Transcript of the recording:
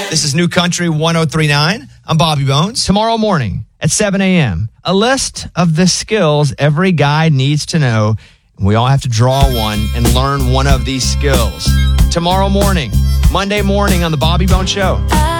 This is New Country 1039. I'm Bobby Bones. Tomorrow morning at 7 a.m., a list of the skills every guy needs to know. We all have to draw one and learn one of these skills. Tomorrow morning, Monday morning on the Bobby Bones Show.